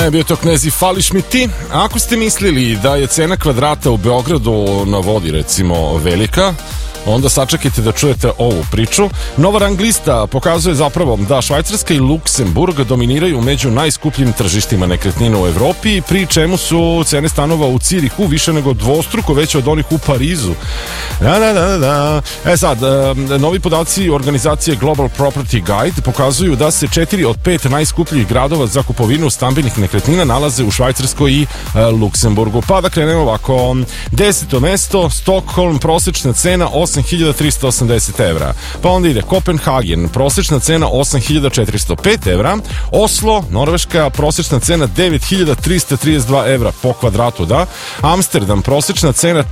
Bio to Knezi Fališ mi ti. Ako ste mislili da je cena kvadrata u Beogradu na vodi recimo velika, onda sačekajte da čujete ovu priču. Nova rang lista pokazuje zapravo da Švajcarska i Luksemburg dominiraju među najskupljim tržištima nekretnina u Evropi, pri čemu su cene stanova u Cirihu više nego dvostruko veće od onih u Parizu. Sad, novi podaci organizacije Global Property Guide pokazuju da se 4 od 5 najskupljih gradova za kupovinu stambenih nekretnina nalaze u Švajcarskoj i Luksemburgu. Pa da krenemo ovako. 10. mesto, Stockholm, prosečna cena 8.380 evra. Pa onda ide Kopenhagen, prosečna cena 8.405 evra. Oslo, Norveška, prosečna cena 9.332 evra po kvadratu, da. Amsterdam, prosečna cena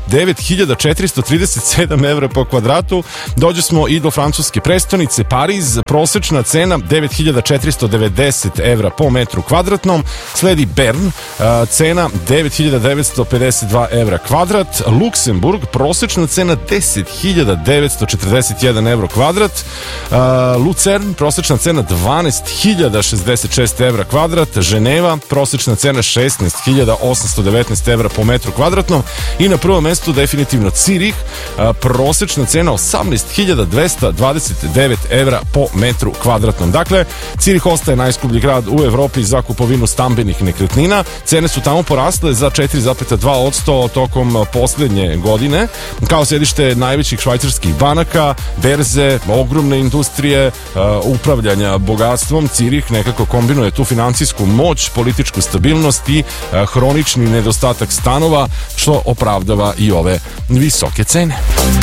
9.437 evra po kvadratu. Dođe smo i do francuske prestonice, Pariz, prosečna cena 9.490 evra po metru kvadratnom. Sledi Bern, cena 9.952 evra kvadrat. Luksemburg, prosečna cena 10.941 evro kvadrat. Lucern, prosečna cena 12.066 evra kvadrat. Ženeva, prosečna cena 16.819 evra po metru kvadratnom. I na prvom mestu definitivno Cirih, prosečna cena 18.229 evra po metru kvadratnom. Dakle, Cirih ostaje najskuplji grad u Evropi za kupovinu stambenih nekretnina. Cene su tamo porasle za 4,2% tokom poslednje godine. Kao sjedište najvećih švajcarskih banaka, berze, ogromne industrije, upravljanja bogatstvom, Cirih nekako kombinuje tu financijsku moć, političku stabilnost i hronični nedostatak stanova, što opravdava i ove visoke cene.